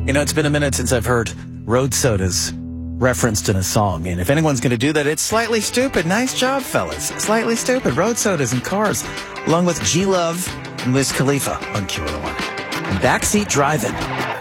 You know, it's been a minute since I've heard road sodas referenced in a song, and if anyone's going to do that, it's Slightly Stoopid. Nice job, fellas. Slightly Stoopid, road sodas and cars, along with G Love and Wiz Khalifa on Q101. Backseat Driving.